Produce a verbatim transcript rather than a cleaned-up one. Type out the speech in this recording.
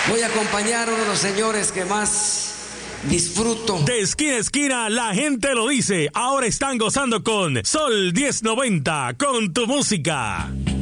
Voy a acompañar a uno de los señores que más disfruto. De esquina a esquina, la gente lo dice. Ahora están gozando con Sol diez noventa, con tu música.